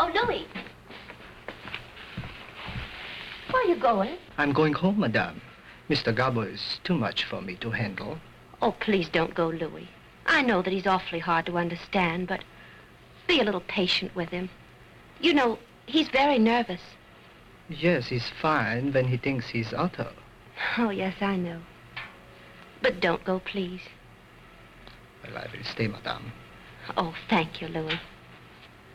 Oh, Louis. Where are you going? I'm going home, madame. Mr. Garbo is too much for me to handle. Oh, please don't go, Louis. I know that he's awfully hard to understand, but be a little patient with him. You know, he's very nervous. Yes, he's fine when he thinks he's Otto. Oh, yes, I know. But don't go, please. Well, I will stay, madame. Oh, thank you, Louis.